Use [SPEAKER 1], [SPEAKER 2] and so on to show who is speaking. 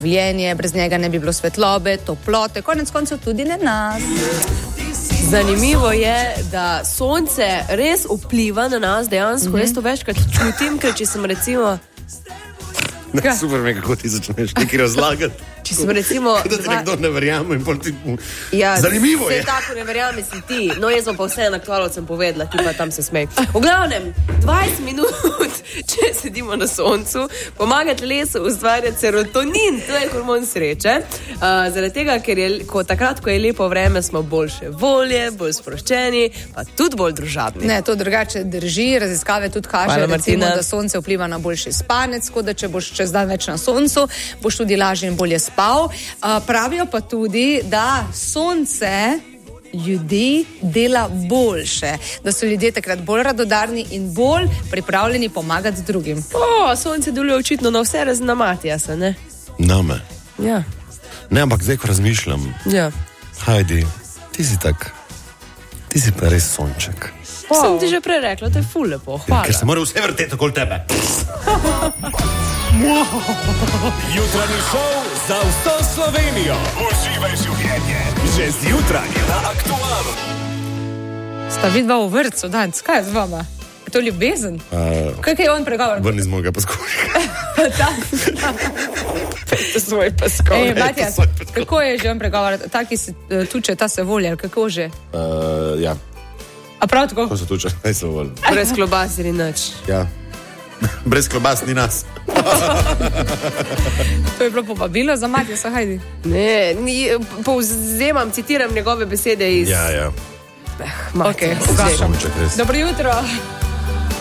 [SPEAKER 1] življenje, brez njega ne bi bilo svetlobe, toplote, konec koncev tudi ne nas.
[SPEAKER 2] Zanimivo je, da sonce res vpliva na nas dejansko. Jaz to večkrat čutim, ker če sem recimo...
[SPEAKER 3] Super me, kako ti začneš nekaj razlagati.
[SPEAKER 2] Če sem recimo...
[SPEAKER 3] Da ti nekdo ne verjame in pol ti...
[SPEAKER 2] Ja,
[SPEAKER 3] zanimivo je.
[SPEAKER 2] Vse tako ne verjame si ti. No, jaz vam pa vse aktualno sem povedala, ti pa tam se smej. V glavnem, 20 minut, če sedimo na soncu, pomaga telesu ustvarjati serotonin, to je hormon sreče. Zaradi tega, ker je, takrat, ko je lepo vreme, smo boljše volje, bolj sproščeni, pa tudi bolj družabni.
[SPEAKER 1] Ne, to drugače drži. Raziskave tudi kažejo, recimo, da sonce vpliva na boljši spanec, tako da če boš čez dan več na soncu, boš tudi lažje in bolje spal. Pravijo pa tudi, da sonce ljudi dela boljše, da so ljudje takrat bolj radodarni in bolj pripravljeni pomagati drugim.
[SPEAKER 2] Sonce deluje očitno na vse razen na Matijasa, ne?
[SPEAKER 3] Name.
[SPEAKER 2] Ja.
[SPEAKER 3] Ne, ampak zdaj, ko razmišljam,
[SPEAKER 2] Ja.
[SPEAKER 3] Hajdi, ti si pa res sonček.
[SPEAKER 2] Sem ti že prej rekla, to je ful lepo, hvala.
[SPEAKER 3] Ker se mora vse vrteti okoli tebe.
[SPEAKER 4] Jutranji šov za vso Slovenijo. Uživaj življenje. Že zjutraj na Aktualu.
[SPEAKER 1] Sta vidva v vrtcu danes, kaj je z vama? Je to ljubezen? Kaj je on pregovoril?
[SPEAKER 3] Vrni z mojega paskovnika.
[SPEAKER 2] To svoj peskovnik.
[SPEAKER 1] Matijas, kako je že on pregovoril? Taki se tuče, ta se volja, kako že?
[SPEAKER 3] Ja.
[SPEAKER 1] A prav tako?
[SPEAKER 3] Ko se tuče, naj se volja.
[SPEAKER 2] Brez klobas ni nič.
[SPEAKER 3] Ja. Brez klobas ni nas.
[SPEAKER 1] To je bilo povabilo za Matijasa, hajdi.
[SPEAKER 2] Ne, povzemam, citiram njegove besede iz...
[SPEAKER 3] Ja.
[SPEAKER 1] Okay,
[SPEAKER 3] Sonček res.
[SPEAKER 1] Dobro jutro.